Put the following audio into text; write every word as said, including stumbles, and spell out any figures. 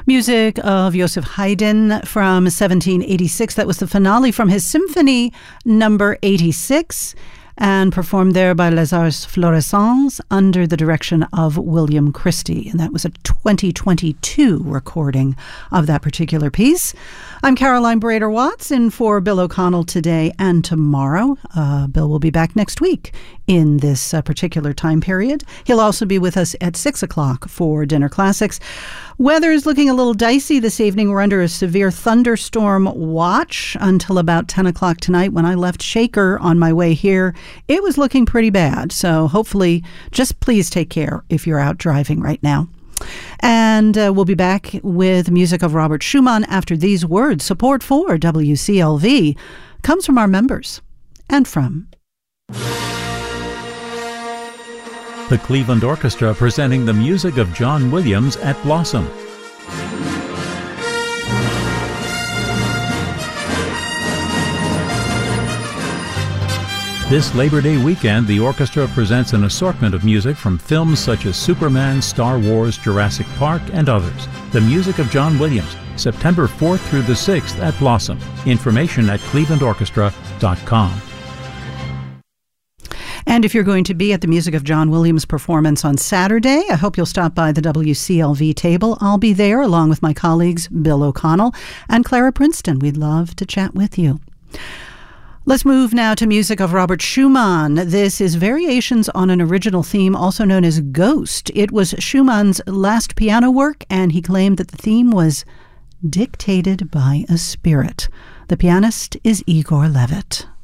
Music of Joseph Haydn from seventeen eighty-six. That was the finale from his Symphony number eighty-six, and performed there by Les Arts Florissants under the direction of William Christie. And that was a twenty twenty-two recording of that particular piece. I'm Caroline Brader-Watts, in for Bill O'Connell today and tomorrow. Uh, Bill will be back next week in this uh, particular time period. He'll also be with us at six o'clock for Dinner Classics. Weather is looking a little dicey this evening. We're under a severe thunderstorm watch until about ten o'clock tonight. When I left Shaker on my way here, it was looking pretty bad. So hopefully, just please take care if you're out driving right now. And uh, we'll be back with music of Robert Schumann after these words. Support for W C L V comes from our members and from the Cleveland Orchestra, presenting the music of John Williams at Blossom. This Labor Day weekend, the orchestra presents an assortment of music from films such as Superman, Star Wars, Jurassic Park, and others. The music of John Williams, September fourth through the sixth at Blossom. Information at cleveland orchestra dot com. And if you're going to be at the Music of John Williams performance on Saturday, I hope you'll stop by the W C L V table. I'll be there along with my colleagues Bill O'Connell and Clara Princeton. We'd love to chat with you. Let's move now to music of Robert Schumann. This is variations on an original theme, also known as Ghost. It was Schumann's last piano work, and he claimed that the theme was dictated by a spirit. The pianist is Igor Levit.